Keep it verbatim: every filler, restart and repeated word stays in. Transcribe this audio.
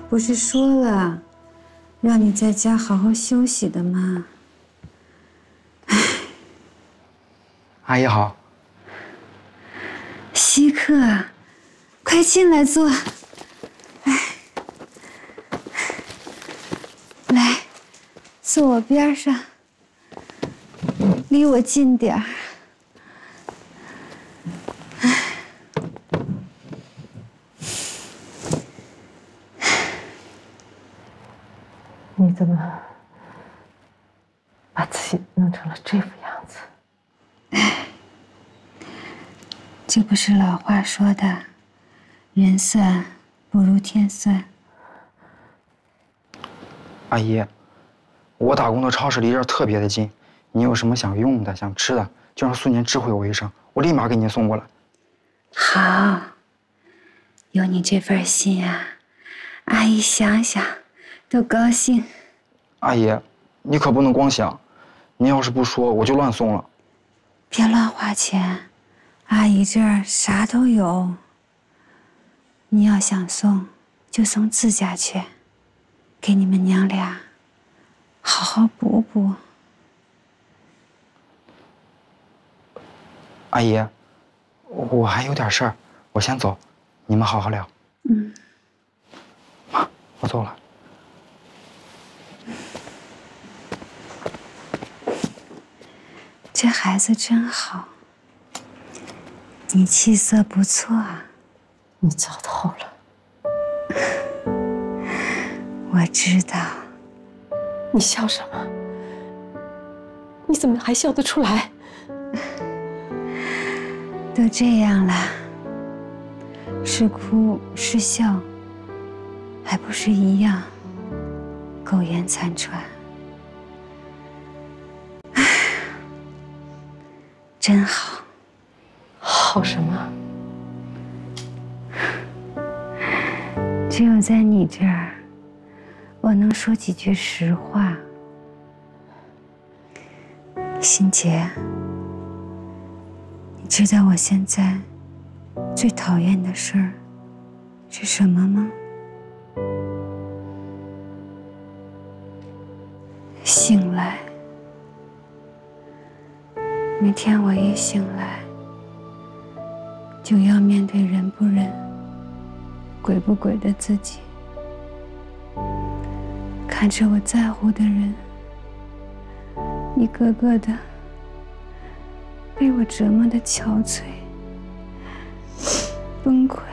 不是说了，让你在家好好休息的吗？唉， 阿姨好。 稀客，快进来坐。哎，来，坐我边上，离我近点儿。 你怎么把自己弄成了这副样子？ 唉，这不是老话说的，人算不如天算。 阿姨，我打工的超市离这儿特别的近，你有什么想用的、想吃的，就让素年知会我一声，我立马给您送过来。 好，有你这份心啊，阿姨想想都高兴。 阿姨，你可不能光想，您要是不说，我就乱送了。 别乱花钱，阿姨这儿啥都有。你要想送，就送自家去，给你们娘俩好好补补。 阿姨，我还有点事儿，我先走，你们好好聊。 嗯， 妈，我走了。 这孩子真好，你气色不错啊。 你糟透了。 我知道。 你笑什么？你怎么还笑得出来？ 都这样了，是哭是笑，还不是一样，苟延残喘。唉，真好。 好什么？ 只有在你这儿，我能说几句实话。心杰，你知道我现在最讨厌的事儿是什么吗？醒来。每天我一醒来，就要面对人不人、鬼不鬼的自己，看着我在乎的人一个个的被我折磨的憔悴、崩溃。